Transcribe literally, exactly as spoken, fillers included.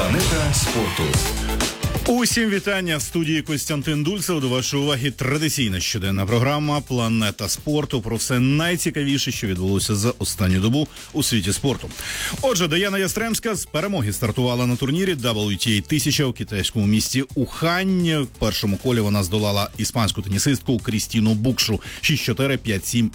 Планета спорту. Усім вітання в студії Костянтин Дульцев. До вашої уваги традиційна щоденна програма «Планета спорту» про все найцікавіше, що відбулося за останню добу у світі спорту. Отже, Даяна Ястремська з перемоги стартувала на турнірі дабл ю ті ей тисяча у китайському місті Ухань. В першому колі вона здолала іспанську тенісистку Крістіну Букшу шість чотири, п'ять сім